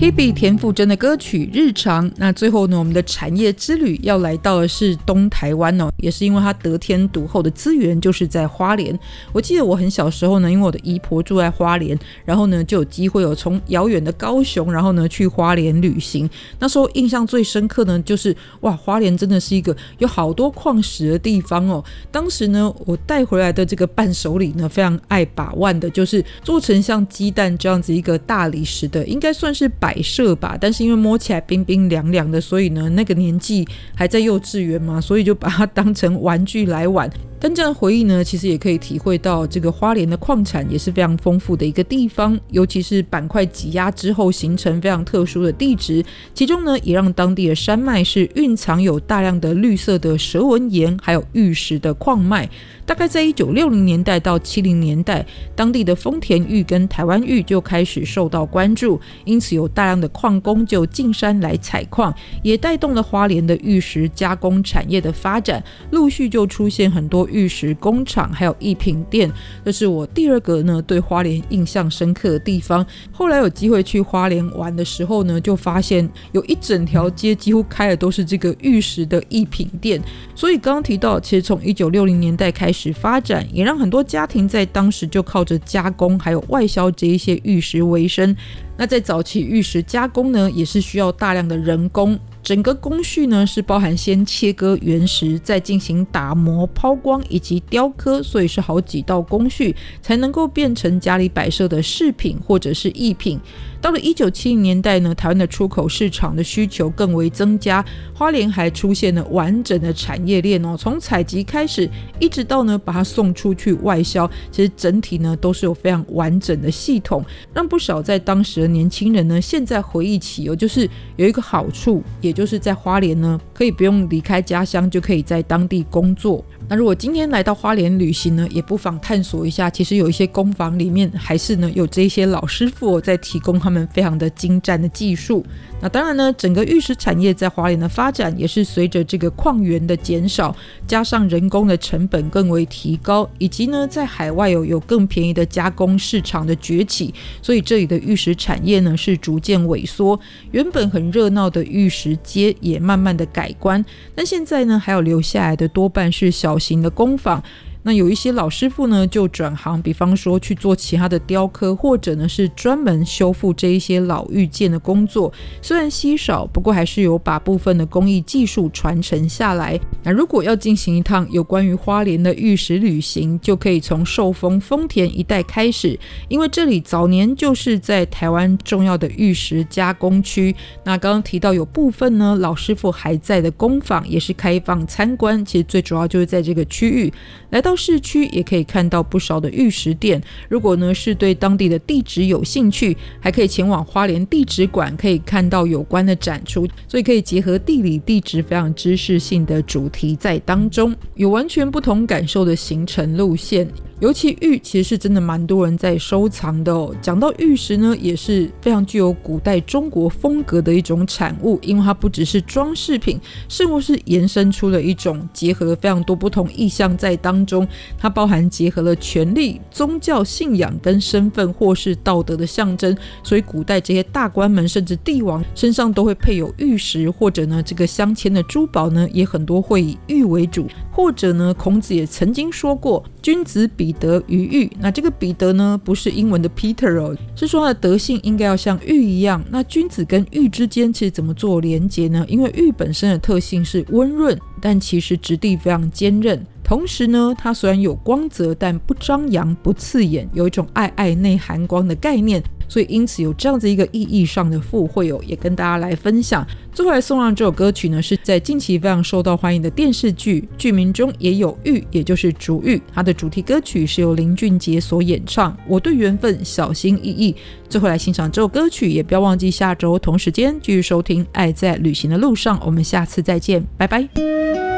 Hebe 田馥甄的歌曲日常。那最后呢，我们的产业之旅要来到的是东台湾哦，也是因为它得天独厚的资源就是在花莲。我记得我很小时候呢，因为我的姨婆住在花莲，然后呢就有机会有从遥远的高雄，然后呢去花莲旅行。那时候印象最深刻呢，就是哇，花莲真的是一个有好多矿石的地方哦。当时呢，我带回来的这个伴手礼呢，非常爱把玩的，就是做成像鸡蛋这样子一个大理石的，应该算是摆设吧，但是因为摸起来冰冰凉凉的，所以呢那个年纪还在幼稚园嘛，所以就把它当成玩具来玩。但这样的回忆呢，其实也可以体会到这个花莲的矿产也是非常丰富的一个地方，尤其是板块挤压之后形成非常特殊的地质，其中呢也让当地的山脉是蕴藏有大量的绿色的蛇纹岩还有玉石的矿脉。大概在1960年代到70年代，当地的丰田玉跟台湾玉就开始受到关注，因此有大量的矿工就进山来采矿，也带动了花莲的玉石加工产业的发展，陆续就出现很多玉石工厂还有艺品店。这是我第二个呢对花莲印象深刻的地方。后来有机会去花莲玩的时候呢，就发现有一整条街几乎开的都是这个玉石的艺品店。所以刚刚提到，其实从1960年代开始发展，也让很多家庭在当时就靠着加工还有外销这一些玉石为生。那在早期玉石加工呢，也是需要大量的人工，整个工序呢是包含先切割原石，再进行打磨、抛光以及雕刻，所以是好几道工序才能够变成家里摆设的饰品或者是艺品。到了1970年代呢，台湾的出口市场的需求更为增加，花莲还出现了完整的产业链哦，从采集开始一直到呢把它送出去外销，其实整体呢都是有非常完整的系统，让不少在当时的年轻人呢现在回忆起哦，就是有一个好处，也就是在花莲呢可以不用离开家乡就可以在当地工作。那如果今天来到花莲旅行呢，也不妨探索一下，其实有一些工坊里面还是呢有这些老师傅在提供他们非常的精湛的技术。那当然呢，整个玉石产业在花莲的发展也是随着这个矿源的减少，加上人工的成本更为提高，以及呢在海外有更便宜的加工市场的崛起，所以这里的玉石产业呢是逐渐萎缩，原本很热闹的玉石街也慢慢的改观。但现在呢还有留下来的多半是小型的工坊，那有一些老师傅呢就转行，比方说去做其他的雕刻，或者呢是专门修复这一些老玉件的工作。虽然稀少，不过还是有把部分的工艺技术传承下来。那如果要进行一趟有关于花莲的玉石旅行，就可以从寿丰丰田一带开始，因为这里早年就是在台湾重要的玉石加工区。那刚刚提到有部分呢老师傅还在的工坊也是开放参观，其实最主要就是在这个区域。来到市区也可以看到不少的玉石店，如果呢是对当地的地质有兴趣，还可以前往花莲地质馆，可以看到有关的展出，所以可以结合地理地质非常知识性的主题在当中，有完全不同感受的行程路线。尤其玉其实是真的蛮多人在收藏的哦。讲到玉石呢，也是非常具有古代中国风格的一种产物，因为它不只是装饰品，甚或是延伸出了一种结合了非常多不同意象在当中。它包含结合了权力、宗教信仰跟身份或是道德的象征，所以古代这些大官们甚至帝王身上都会配有玉石，或者呢这个镶嵌的珠宝呢也很多会以玉为主，或者呢孔子也曾经说过君子彼得于玉。那这个彼得呢不是英文的 Peter 哦，是说他的德性应该要像玉一样。那君子跟玉之间其实怎么做连结呢？因为玉本身的特性是温润，但其实质地非常坚韧，同时呢它虽然有光泽，但不张扬不刺眼，有一种爱内含光的概念，所以因此有这样子一个意义上的附会哦，也跟大家来分享。最后来送上这首歌曲呢，是在近期非常受到欢迎的电视剧，剧名中也有玉，也就是竹玉，它的主题歌曲是由林俊杰所演唱，我对缘分小心翼翼。最后来欣赏这首歌曲，也不要忘记下周同时间继续收听爱在旅行的路上，我们下次再见，拜拜。